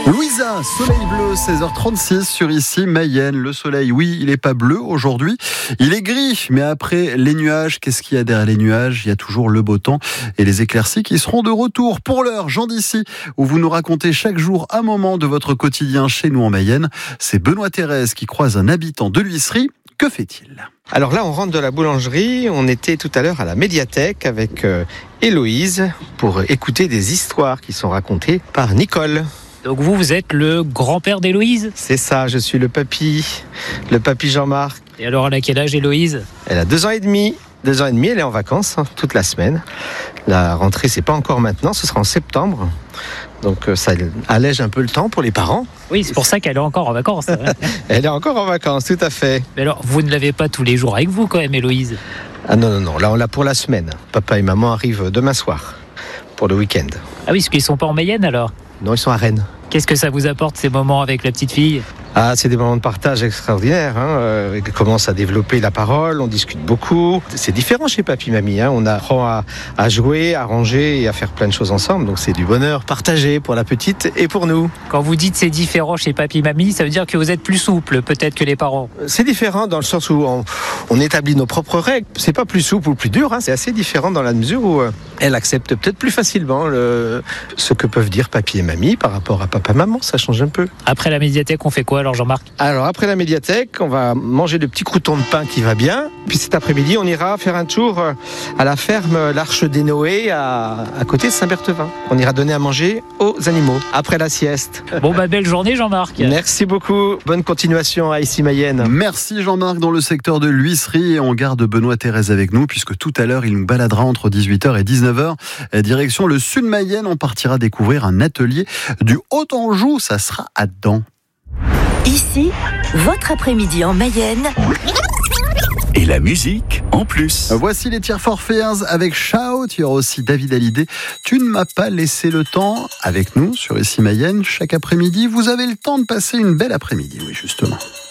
Louisa, soleil bleu, 16h36 sur ici, Mayenne. Le soleil, oui, il n'est pas bleu aujourd'hui, il est gris. Mais après les nuages, qu'est-ce qu'il y a derrière les nuages? Il y a toujours le beau temps et les éclaircies qui seront de retour. Pour l'heure, Jean d'ici, où vous nous racontez chaque jour un moment de votre quotidien chez nous en Mayenne. C'est Benoît Thérèse qui croise un habitant de l'Huisserie. Que fait-il? Alors là, on rentre de la boulangerie. On était tout à l'heure à la médiathèque avec Héloïse pour écouter des histoires qui sont racontées par Nicole. Donc vous êtes le grand-père d'Héloïse? C'est ça, je suis le papy Jean-Marc. Et alors, elle a quel âge, Héloïse? Elle a 2 ans et demi. 2 ans et demi, elle est en vacances toute la semaine. La rentrée, c'est pas encore maintenant, ce sera en septembre. Donc ça allège un peu le temps pour les parents. Oui, c'est pour ça qu'elle est encore en vacances. Elle est encore en vacances, tout à fait. Mais alors, vous ne l'avez pas tous les jours avec vous quand même, Héloïse? Ah non, là on l'a pour la semaine. Papa et maman arrivent demain soir pour le week-end. Ah oui, parce qu'ils sont pas en Mayenne alors? Non, ils sont à Rennes. Qu'est-ce que ça vous apporte ces moments avec la petite fille? Ah, c'est des moments de partage extraordinaires. Elle commence à développer la parole, on discute beaucoup. C'est différent chez papy, mamie. On apprend à jouer, à ranger et à faire plein de choses ensemble. Donc c'est du bonheur partagé pour la petite et pour nous. Quand vous dites c'est différent chez papy, mamie, ça veut dire que vous êtes plus souple peut-être que les parents? C'est différent dans le sens où on établit nos propres règles. C'est pas plus souple ou plus dur. C'est assez différent dans la mesure où elle accepte peut-être plus facilement ce que peuvent dire papy et mamie par rapport à papa-maman. Ça change un peu. Après la médiathèque, on fait quoi alors, Jean-Marc? Alors après la médiathèque, on va manger le petit crouton de pain qui va bien. Puis cet après-midi, on ira faire un tour à la ferme l'Arche des Noé à côté de Saint-Berthevin. On ira donner à manger aux animaux après la sieste. Bon, belle journée, Jean-Marc. Merci beaucoup. Bonne continuation à ici Mayenne. Merci Jean-Marc dans le secteur de l'Huisserie. Et on garde Benoît Thérèse avec nous puisque tout à l'heure, il nous baladera entre 18h et 19h. Direction le sud Mayenne, on partira découvrir un atelier du Haut-Anjou. Ça sera à Dents. Ici, votre après-midi en Mayenne. Et la musique en plus. Voici les tiers forfaits avec Shout. Il y aura aussi David Hallyday. Tu ne m'as pas laissé le temps avec nous sur ici Mayenne. Chaque après-midi, vous avez le temps de passer une belle après-midi, oui, justement.